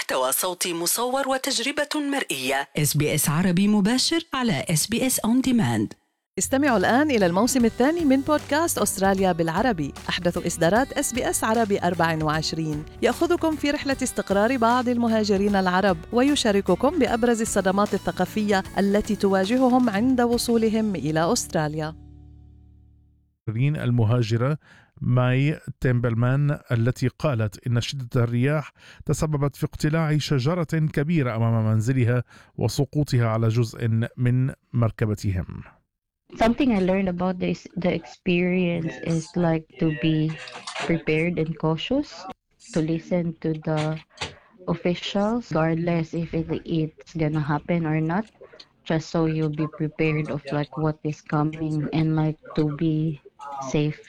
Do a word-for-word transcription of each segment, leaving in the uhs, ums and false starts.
محتوى صوتي مصور وتجربة مرئية. إس بي إس عربي مباشر على إس بي إس On Demand. استمعوا الآن إلى الموسم الثاني من بودكاست أستراليا بالعربي، أحدث إصدارات إس بي إس عربي أربعة وعشرين، يأخذكم في رحلة استقرار بعض المهاجرين العرب ويشارككم بأبرز الصدمات الثقافية التي تواجههم عند وصولهم إلى أستراليا. المهاجرة ماي تيمبلمان التي قالت إن شدة الرياح تسببت في اقتلاع شجرة كبيرة أمام منزلها وسقوطها على جزء من مركبتهم. Something I learned about this the experience is like to be prepared and cautious, to listen to the officials regardless if it, it's gonna happen or not, just so you'll be prepared of like what is coming and like to be safe.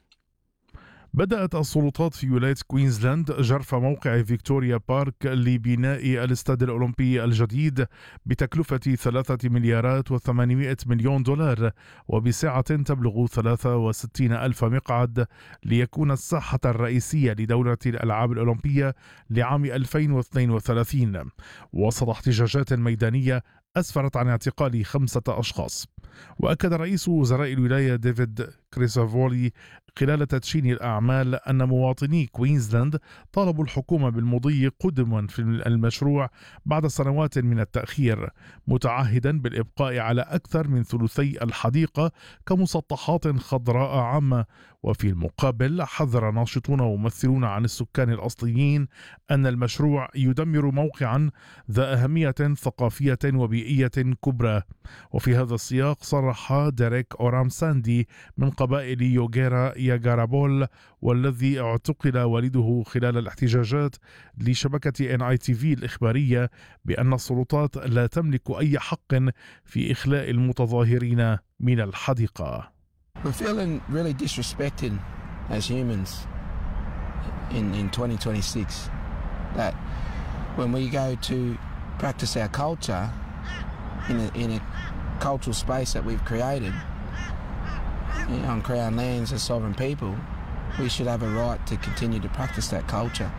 بدأت السلطات في ولاية كوينزلاند جرف موقع فيكتوريا بارك لبناء الاستاد الأولمبي الجديد بتكلفة ثلاثة مليارات وثمانمائة مليون دولار وبسعة تبلغ ثلاثة وستين ألف مقعد، ليكون الساحة الرئيسية لدورة الألعاب الأولمبية لعام ألفين واثنين وثلاثين، وسط احتجاجات ميدانية أسفرت عن اعتقال خمسة أشخاص. وأكد رئيس وزراء الولاية ديفيد كريسافولي خلال تدشين الأعمال أن مواطني كوينزلاند طالبوا الحكومة بالمضي قدما في المشروع بعد سنوات من التأخير، متعهدا بالإبقاء على أكثر من ثلثي الحديقة كمسطحات خضراء عامة. وفي المقابل حذر ناشطون وممثلون عن السكان الأصليين أن المشروع يدمر موقعا ذا أهمية ثقافية وبيئية كبرى. وفي هذا السياق صرح ديريك أورام ساندي من قبائل يوغيرا ياغارابول والذي اعتقل والده خلال الاحتجاجات لشبكة إن آي تي في الإخبارية بأن السلطات لا تملك أي حق في إخلاء المتظاهرين من الحديقة. We're feeling really disrespected as humans in, in twenty twenty-six, that when we go to practice our culture in a, in a cultural space that we've created, you know, on Crown lands as sovereign people, we should have a right to continue to practice that culture.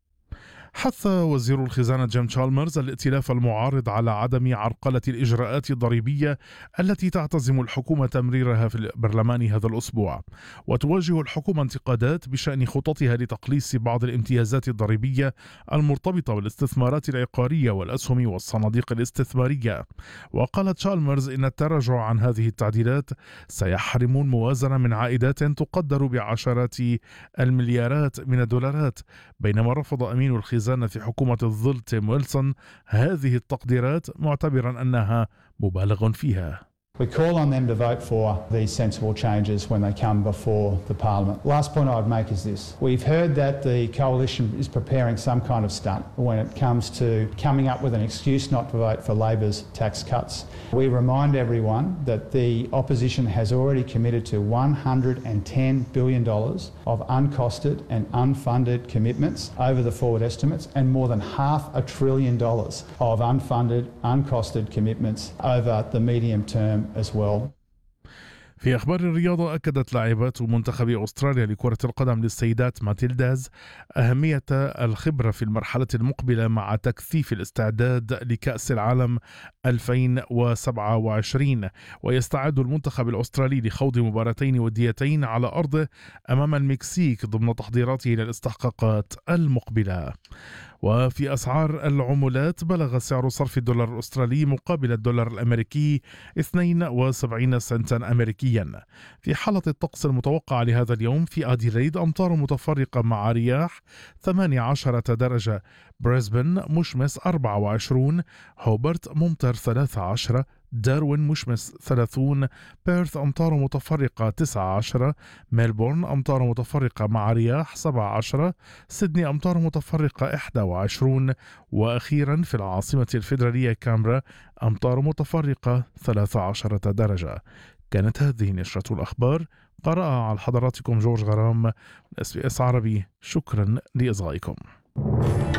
حث وزير الخزانة جيم تشالمرز الائتلاف المعارض على عدم عرقلة الإجراءات الضريبية التي تعتزم الحكومة تمريرها في البرلمان هذا الأسبوع. وتواجه الحكومة انتقادات بشأن خططها لتقليص بعض الامتيازات الضريبية المرتبطة بالاستثمارات العقارية والأسهم والصناديق الاستثمارية. وقال تشالمرز إن التراجع عن هذه التعديلات سيحرم الموازنة من عائدات تقدر بعشرات المليارات من الدولارات، بينما رفض أمين الخزانة في حكومة الظل تيم ويلسون هذه التقديرات معتبرا أنها مبالغ فيها. We call on them to vote for these sensible changes when they come before the Parliament. Last point I would make is this. We've heard that the coalition is preparing some kind of stunt when it comes to coming up with an excuse not to vote for Labor's tax cuts. We remind everyone that the opposition has already committed to one hundred ten billion dollars of uncosted and unfunded commitments over the forward estimates, and more than half a trillion dollars of unfunded, uncosted commitments over the medium term as well. في أخبار الرياضة، أكدت لاعبات منتخب أستراليا لكرة القدم للسيدات ماتيلداز أهمية الخبرة في المرحلة المقبلة مع تكثيف الاستعداد لكأس العالم ألفين وسبعة وعشرين، ويستعد المنتخب الأسترالي لخوض مباراتين وديتين على أرضه أمام المكسيك ضمن تحضيراته للاستحقاقات المقبلة. وفي أسعار العملات، بلغ سعر صرف الدولار الأسترالي مقابل الدولار الأمريكي اثنين وسبعين سنتا أمريكيا. في حالة الطقس المتوقع لهذا اليوم، في أديلايد أمطار متفرقة مع رياح ثمانية عشر درجة، بريسبن مشمس أربعة وعشرين، هوبرت ممطر ثلاثة عشر، داروين مشمس ثلاثين، بيرث أمطار متفرقة تسعة عشر، ميلبورن أمطار متفرقة مع رياح سبعة عشر، سيدني أمطار متفرقة إحدى وعشرين، وأخيرا في العاصمة الفيدرالية كامبرا أمطار متفرقة ثلاثة عشر درجة. كانت هذه نشرة الأخبار، قرأها على حضراتكم جورج غرام، إس بي إس عربي. شكرا لإصغائكم.